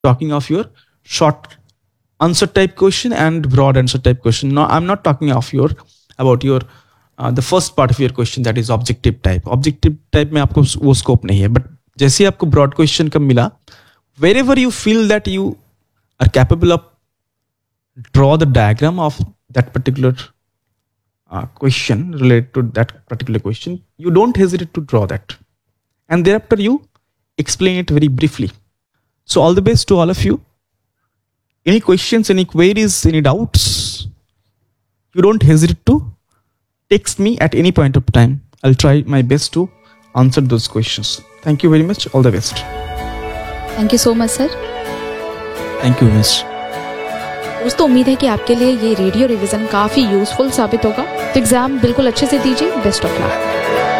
talking of your short answer type question and broad answer type question. No, I'm not talking of your about your the first part of your question, that is objective type. Objective type में आपको वो scope नहीं है, but जैसे आपको broad question का मिला, wherever you feel that you are capable of draw the diagram of that particular question related to that particular question, you don't hesitate to draw that, and thereafter you explain it very briefly. So all the best to all of you. Any questions, any queries, any doubts, you don't hesitate to text me at any point of time. I'll try my best to answer those questions. Thank you very much. All the best. Thank you so much, sir. Thank you, miss. दोस्तों, उम्मीद है कि आपके लिए ये radio revision काफ़ी useful साबित होगा। तो एग्ज़ाम बिल्कुल अच्छे से दीजिए। Best of luck.